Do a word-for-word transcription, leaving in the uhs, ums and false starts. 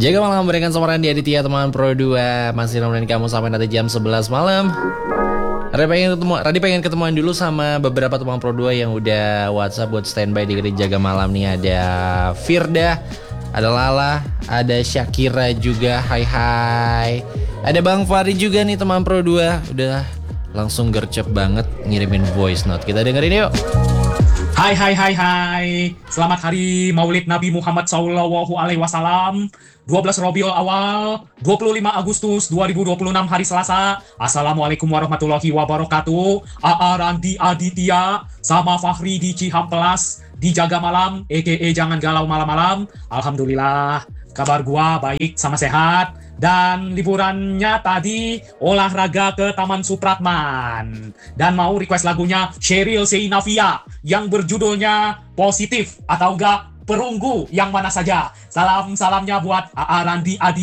Jaga malam memberikan samaran di Aditya teman Pro dua. Masih nemenin kamu sampai nanti jam sebelas malam. Radi pengen ketemu, Radi pengen ketemuan dulu sama beberapa teman Pro dua yang udah WhatsApp buat standby di Jaga Malam nih. Ada Firda, ada Lala, ada Syakira juga. Hai hai. Ada Bang Fari juga nih teman Pro dua. Udah langsung gercep banget ngirimin voice note. Kita dengerin yuk. Hai hai hai hai. Selamat hari Maulid Nabi Muhammad sallallahu alaihi wasallam. dua belas Rabiul Awal, dua puluh lima Agustus dua ribu dua puluh enam hari Selasa. Assalamualaikum warahmatullahi wabarakatuh. A A Randi Aditya sama Fahri di Cihampelas di Jaga Malam, A K A Jangan Galau Malam-Malam. Alhamdulillah, kabar gua baik sama sehat. Dan liburannya tadi olahraga ke Taman Supratman. Dan mau request lagunya Sheryl Seinavia yang berjudulnya Positif atau enggak Perunggu yang mana saja. Salam-salamnya buat A A Randi Aditya.